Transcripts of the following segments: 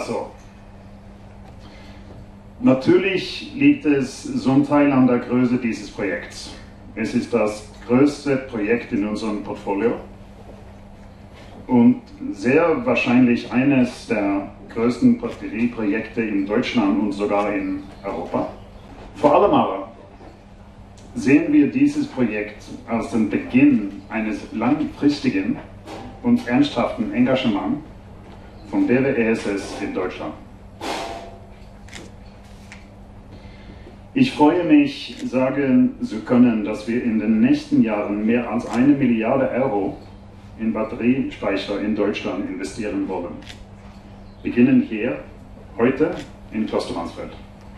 das so? Natürlich liegt es zum Teil an der Größe dieses Projekts. Es ist das größte Projekt in unserem Portfolio und sehr wahrscheinlich eines der größten Batterieprojekte in Deutschland und sogar in Europa. Vor allem aber sehen wir dieses Projekt als den Beginn eines langfristigen und ernsthaften Engagements von BW ESS in Deutschland. Ich freue mich, sagen zu können, dass wir in den nächsten Jahren mehr als 1 Milliarde Euro in Batteriespeicher in Deutschland investieren wollen. Beginnen hier, heute in Kloster Mansfeld.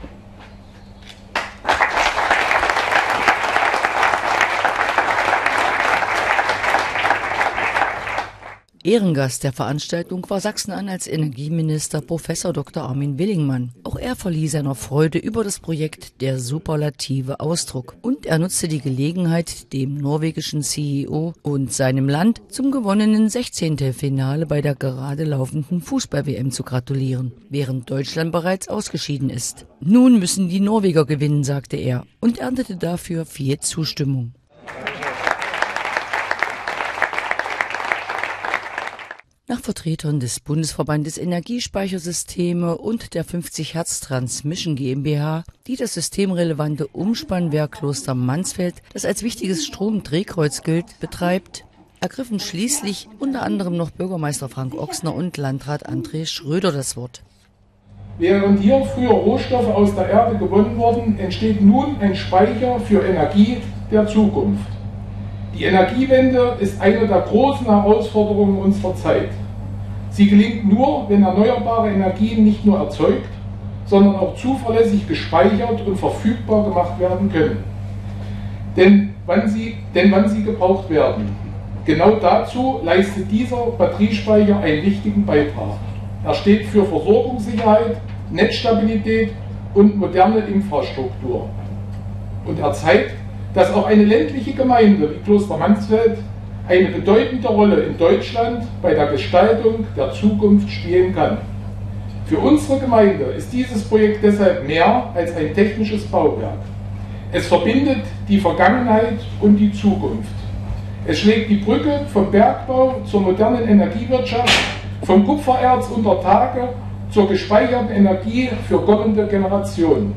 Ehrengast der Veranstaltung war Sachsen-Anhalts Energieminister Prof. Dr. Armin Willingmann. Auch er verlieh seiner Freude über das Projekt der superlative Ausdruck. Und er nutzte die Gelegenheit, dem norwegischen CEO und seinem Land zum gewonnenen 16. Finale bei der gerade laufenden Fußball-WM zu gratulieren, während Deutschland bereits ausgeschieden ist. Nun müssen die Norweger gewinnen, sagte er, und erntete dafür viel Zustimmung. Nach Vertretern des Bundesverbandes Energiespeichersysteme und der 50 Hertz Transmission GmbH, die das systemrelevante Umspannwerk Kloster Mansfeld, das als wichtiges Stromdrehkreuz gilt, betreibt, ergriffen schließlich unter anderem noch Bürgermeister Frank Ochsner und Landrat André Schröder das Wort. Während hier früher Rohstoffe aus der Erde gewonnen wurden, entsteht nun ein Speicher für Energie der Zukunft. Die Energiewende ist eine der großen Herausforderungen unserer Zeit. Sie gelingt nur, wenn erneuerbare Energien nicht nur erzeugt, sondern auch zuverlässig gespeichert und verfügbar gemacht werden können. Denn wann sie gebraucht werden. Genau dazu leistet dieser Batteriespeicher einen wichtigen Beitrag. Er steht für Versorgungssicherheit, Netzstabilität und moderne Infrastruktur. Und er zeigt, dass auch eine ländliche Gemeinde wie Kloster Mansfeld eine bedeutende Rolle in Deutschland bei der Gestaltung der Zukunft spielen kann. Für unsere Gemeinde ist dieses Projekt deshalb mehr als ein technisches Bauwerk. Es verbindet die Vergangenheit und die Zukunft. Es schlägt die Brücke vom Bergbau zur modernen Energiewirtschaft, vom Kupfererz unter Tage zur gespeicherten Energie für kommende Generationen.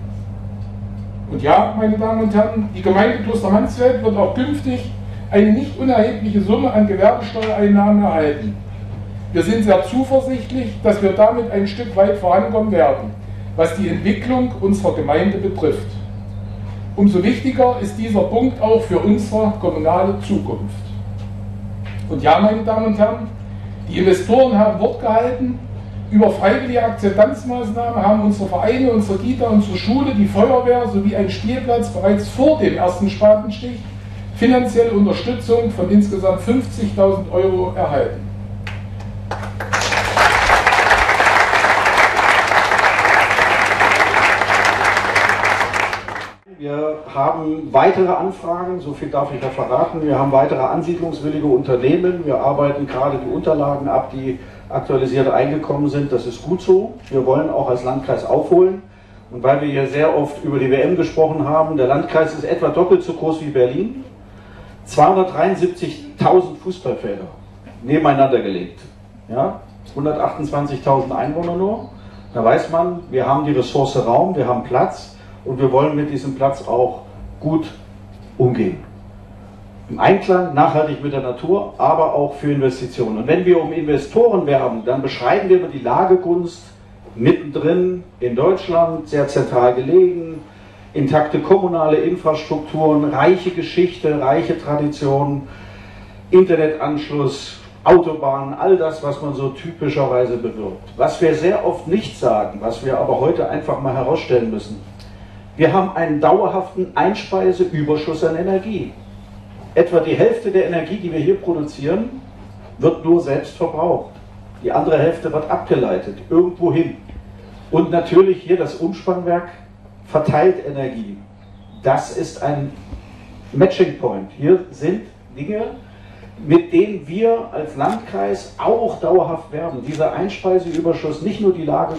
Und ja, meine Damen und Herren, die Gemeinde Kloster Mansfeld wird auch künftig eine nicht unerhebliche Summe an Gewerbesteuereinnahmen erhalten. Wir sind sehr zuversichtlich, dass wir damit ein Stück weit vorankommen werden, was die Entwicklung unserer Gemeinde betrifft. Umso wichtiger ist dieser Punkt auch für unsere kommunale Zukunft. Und ja, meine Damen und Herren, die Investoren haben Wort gehalten. Über freiwillige Akzeptanzmaßnahmen haben unsere Vereine, unsere Kita, unsere Schule, die Feuerwehr sowie ein Spielplatz bereits vor dem ersten Spatenstich finanzielle Unterstützung von insgesamt 50.000 € erhalten. Wir haben weitere Anfragen, so viel darf ich ja verraten. Wir haben weitere ansiedlungswillige Unternehmen. Wir arbeiten gerade die Unterlagen ab, die aktualisiert eingekommen sind. Das ist gut so. Wir wollen auch als Landkreis aufholen. Und weil wir hier sehr oft über die WM gesprochen haben, der Landkreis ist etwa doppelt so groß wie Berlin. 273.000 Fußballfelder nebeneinander gelegt. Ja? 128.000 Einwohner nur. Da weiß man, wir haben die Ressource Raum, wir haben Platz und wir wollen mit diesem Platz auch gut umgehen. Im Einklang, nachhaltig mit der Natur, aber auch für Investitionen. Und wenn wir um Investoren werben, dann beschreiben wir immer die Lagegunst mittendrin in Deutschland, sehr zentral gelegen, intakte kommunale Infrastrukturen, reiche Geschichte, reiche Tradition, Internetanschluss, Autobahnen, all das, was man so typischerweise bewirbt. Was wir sehr oft nicht sagen, was wir aber heute einfach mal herausstellen müssen, wir haben einen dauerhaften Einspeiseüberschuss an Energie. Etwa die Hälfte der Energie, die wir hier produzieren, wird nur selbst verbraucht. Die andere Hälfte wird abgeleitet, irgendwo hin. Und natürlich hier das Umspannwerk verteilt Energie. Das ist ein Matching Point. Hier sind Dinge, mit denen wir als Landkreis auch dauerhaft werben. Dieser Einspeiseüberschuss, nicht nur die Lage